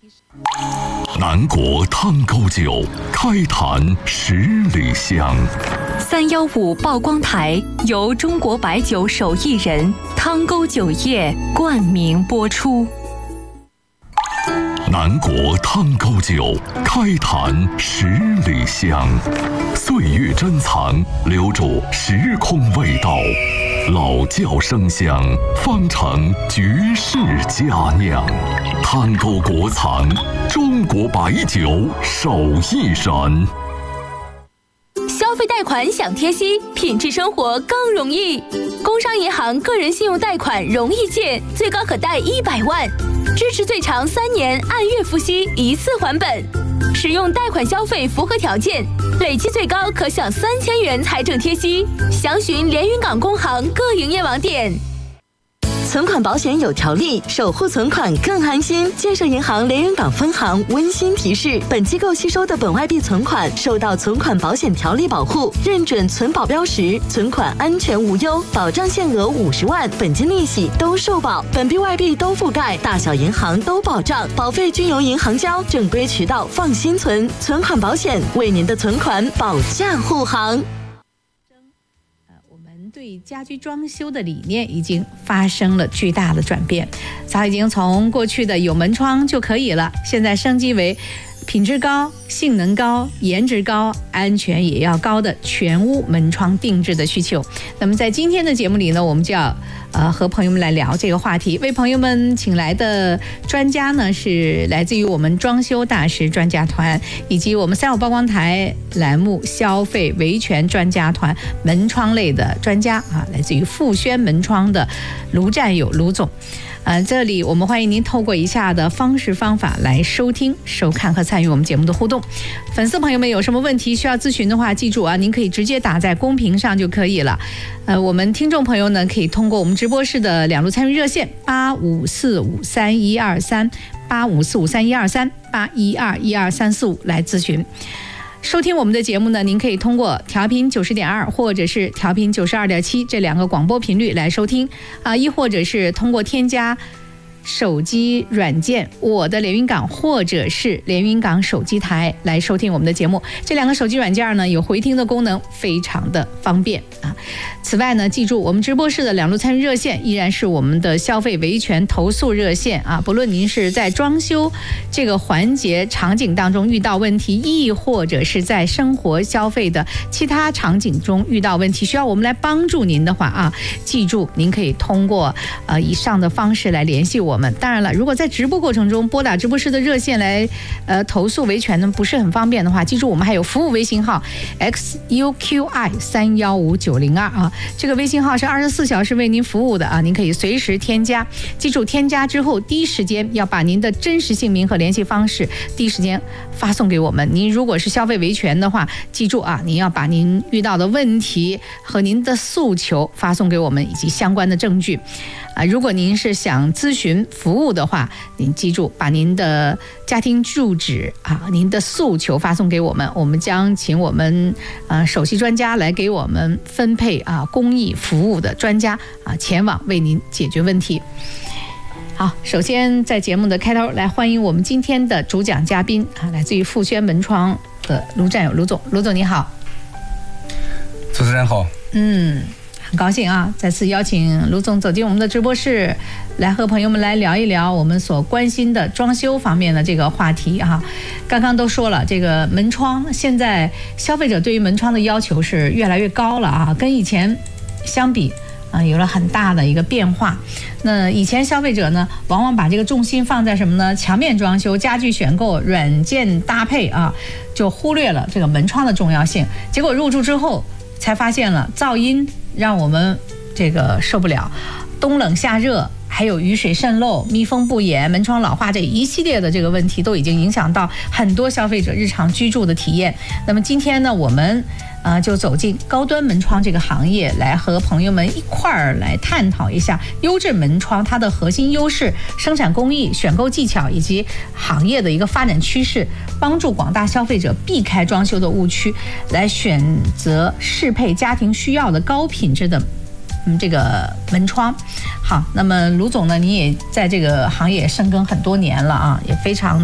南国汤沟酒，开坛10里香。 315曝光台由中国白酒手艺人汤沟酒业冠名播出。 南国汤沟酒，开坛10里香。岁月珍藏，留住时空味道。老窖生香，方成绝世佳酿。汤沟国藏，中国白酒手艺人。 消费贷款享贴息，品质生活更容易。工商银行个人信用贷款容易借，最高可贷100万，支持最长3年，按月付息，一次还本。使用贷款消费符合条件，累计最高可享3000元财政贴息。详询连云港工行各营业网点。存款保险有条例，守护存款更安心。建设银行连云港分行温馨提示：本机构吸收的本外币存款受到存款保险条例保护，认准存保标识，存款安全无忧，保障限额50万，本金利息都受保，本币外币都覆盖，大小银行都保障，保费均由银行交，正规渠道放心存。存款保险为您的存款保驾护航。 对家居装修的理念已经发生了巨大的转变，早已经从过去的有门窗就可以了，现在升级为品质高、性能高、颜值高、安全也要高的全屋门窗定制的需求。那么在今天的节目里呢，我们就要和朋友们来聊这个话题。为朋友们请来的专家呢，是来自于我们装修大师专家团，以及我们315曝光台栏目消费维权专家团门窗类的专家啊，来自于富轩门窗的卢占友卢总。这里我们欢迎您透过以下的方式方法来收听、收看和参与我们节目的互动。粉丝朋友们有什么问题需要咨询的话，记住啊，您可以直接打在公屏上就可以了。我们听众朋友呢，可以通过我们直播室的2路参与热线85453123、85453123、81212345来咨询。收听我们的节目呢，您可以通过调频90.2或者是调频92.7这2个广播频率来收听亦或者是通过添加手机软件我的连云港或者是连云港手机台来收听我们的节目。这2个手机软件呢有回听的功能，非常的方便啊。此外呢，记住我们直播室的2路参与热线依然是我们的消费维权投诉热线啊。不论您是在装修这个环节场景当中遇到问题，亦或者是在生活消费的其他场景中遇到问题，需要我们来帮助您的话啊，记住您可以通过以上的方式来联系我们。当然了，如果在直播过程中拨打直播室的热线来投诉维权呢不是很方便的话，记住我们还有服务微信号 XUQI315902啊，这个微信号是24小时为您服务的啊，您可以随时添加。记住添加之后第一时间要把您的真实姓名和联系方式第一时间发送给我们。您如果是消费维权的话，记住啊，您要把您遇到的问题和您的诉求发送给我们以及相关的证据如果您是想咨询服务的话，您记住把您的家庭住址您的诉求发送给我们，我们将请我们首席专家来给我们分配公益服务的专家前往为您解决问题。好，首先在节目的开头来欢迎我们今天的主讲嘉宾来自于富轩门窗的卢占友卢总。卢总你好。 主持人好。 很高兴再次邀请卢总走进我们的直播室，来和朋友们来聊一聊我们所关心的装修方面的这个话题刚刚都说了，这个门窗现在消费者对于门窗的要求是越来越高了跟以前相比有了很大的一个变化。那以前消费者呢，往往把这个重心放在什么呢？墙面装修、家具选购、软件搭配就忽略了这个门窗的重要性。结果入住之后才发现了噪音让我们这个受不了，冬冷夏热，还有雨水渗漏、密封不严、门窗老化这一系列的这个问题都已经影响到很多消费者日常居住的体验。那么今天呢，我们就走进高端门窗这个行业，来和朋友们一块儿来探讨一下优质门窗它的核心优势、生产工艺、选购技巧以及行业的一个发展趋势，帮助广大消费者避开装修的误区，来选择适配家庭需要的高品质的这个门窗。好，那么卢总呢，你也在这个行业深耕很多年了也非常